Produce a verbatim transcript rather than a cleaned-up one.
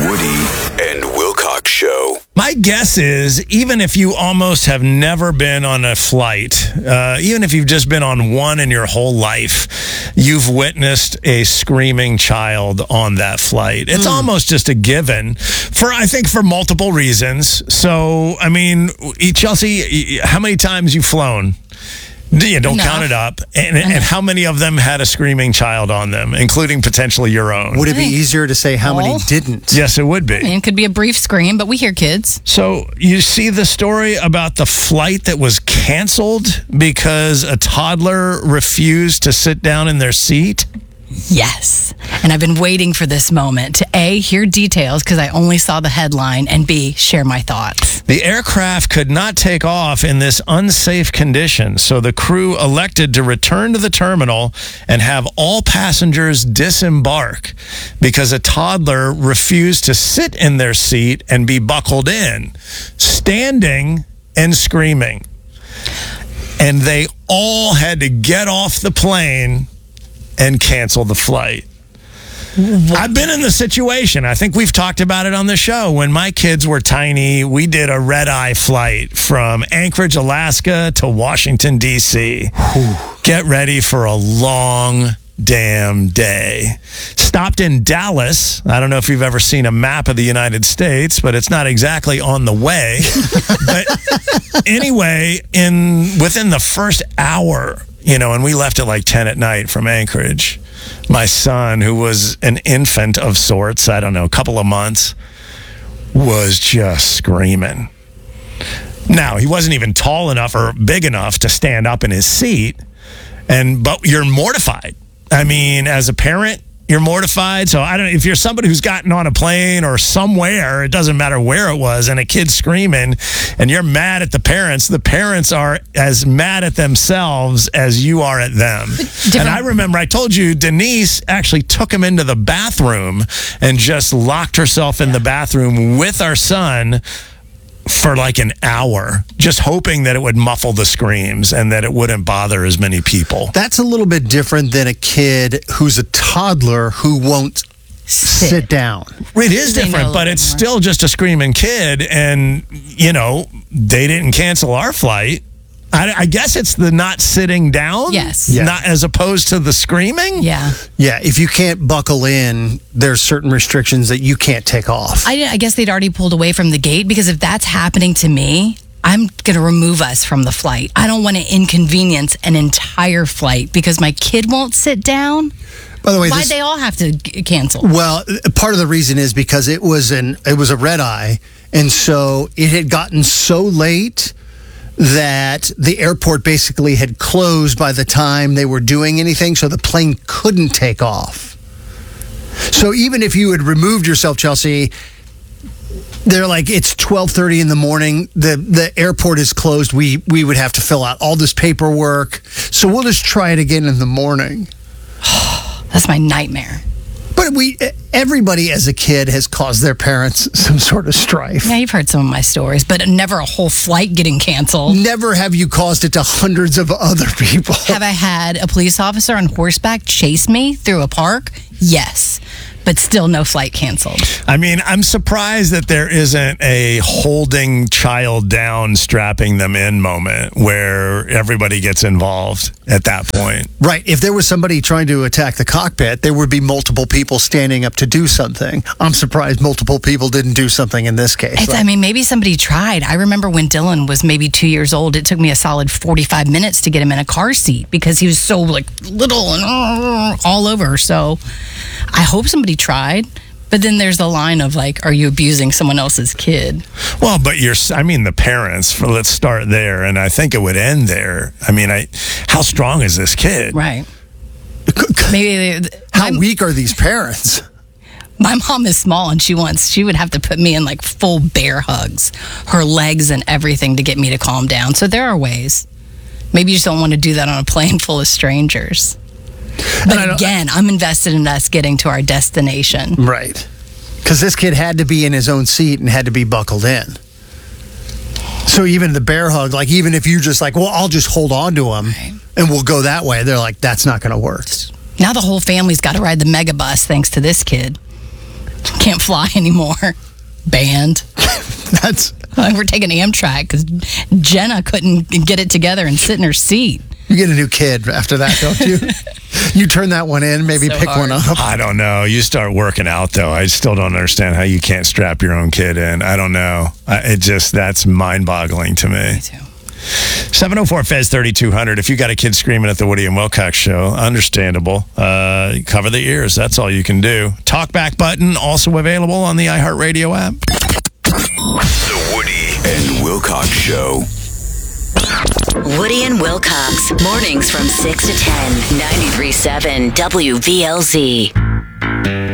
Woody and Wilcox Show. My guess is, even if you almost have never been on a flight, uh, even if you've just been on one in your whole life, you've witnessed a screaming child on that flight. It's mm. almost just a given, for I think for multiple reasons. So, I mean, Chelsea, how many times you've flown? You don't Enough. count it up. And, and how many of them had a screaming child on them, including potentially your own? Would it be easier to say how All? many didn't? Yes, it would be. I mean, it could be a brief scream, but we hear kids. So you see the story about the flight that was canceled because a toddler refused to sit down in their seat? Yes. And I've been waiting for this moment to A, hear details because I only saw the headline, and B, share my thoughts. The aircraft could not take off in this unsafe condition, so the crew elected to return to the terminal and have all passengers disembark because a toddler refused to sit in their seat and be buckled in, standing and screaming. And they all had to get off the plane and cancel the flight. I've been in the situation. I think we've talked about it on the show. When my kids were tiny, we did a red-eye flight from Anchorage, Alaska to Washington, D C Get ready for a long damn day. Stopped in Dallas. I don't know if you've ever seen a map of the United States, but it's not exactly on the way. But anyway, in within the first hour, you know, and we left at like ten at night from Anchorage. My son, who was an infant of sorts, I don't know, a couple of months, was just screaming. Now, he wasn't even tall enough or big enough to stand up in his seat, and but you're mortified. I mean, as a parent, you're mortified. So I don't know if you're somebody who's gotten on a plane or somewhere, it doesn't matter where it was, and a kid's screaming and you're mad at the parents, the parents are as mad at themselves as you are at them. And I remember I told you Denise actually took him into the bathroom and just locked herself in yeah. the bathroom with our son for like an hour, just hoping that it would muffle the screams and that it wouldn't bother as many people. That's a little bit different than a kid who's a toddler who won't sit, sit down. It is different, but it's more. Still just a screaming kid. And, you know, they didn't cancel our flight. I, I guess it's the not sitting down. Yes. Yeah. Not as opposed to the screaming. Yeah. Yeah. If you can't buckle in, there's certain restrictions that you can't take off. I, I guess they'd already pulled away from the gate, because if that's happening to me, I'm going to remove us from the flight. I don't want to inconvenience an entire flight because my kid won't sit down. By the way, why'd this, they all have to g- cancel? Well, part of the reason is because it was an it was a red eye, and so it had gotten so late that the airport basically had closed by the time they were doing anything, so the plane couldn't take off. So even if you had removed yourself, Chelsea, they're like, it's twelve thirty in the morning, the the airport is closed, we we would have to fill out all this paperwork, so we'll just try it again in the morning. That's my nightmare. But we, everybody as a kid has caused their parents some sort of strife. Yeah, you've heard some of my stories, but never a whole flight getting canceled. Never have you caused it to hundreds of other people. Have I had a police officer on horseback chase me through a park? Yes. But still no flight canceled. I mean, I'm surprised that there isn't a holding child down, strapping them in moment where everybody gets involved at that point. Right. If there was somebody trying to attack the cockpit, there would be multiple people standing up to do something. I'm surprised multiple people didn't do something in this case. Right? I mean, maybe somebody tried. I remember when Dylan was maybe two years old, it took me a solid forty-five minutes to get him in a car seat because he was so like little and uh, all over. So I hope somebody tried, but then there's the line of like, are you abusing someone else's kid? Well, but you're, I mean, the parents, for, let's start there, and I think it would end there. I mean, I, how strong is this kid? Right. Maybe they, how my, weak are these parents? My mom is small, and she wants, she would have to put me in like full bear hugs, her legs and everything to get me to calm down. So there are ways. Maybe you just don't want to do that on a plane full of strangers. But again, I'm invested in us getting to our destination. Right. Because this kid had to be in his own seat and had to be buckled in. So even the bear hug, like even if you just like, well, I'll just hold on to him right. and we'll go that way. They're like, that's not going to work. Now the whole family's got to ride the mega bus thanks to this kid. Can't fly anymore. Banned. That's We're taking Amtrak because Jenna couldn't get it together and sit in her seat. You get a new kid after that, don't you? You turn that one in, maybe So pick hard. one up. I don't know. You start working out, though. I still don't understand how you can't strap your own kid in. I don't know. I, it just, that's mind-boggling to me. Me too. seven oh four F E Z thirty-two hundred. If you got a kid screaming at the Woody and Wilcox show, understandable. Uh, cover the ears. That's all you can do. Talkback button also available on the iHeartRadio app. The Woody and Wilcox Show. Woody and Wilcox, mornings from six to ten, ninety-three point seven W V L Z.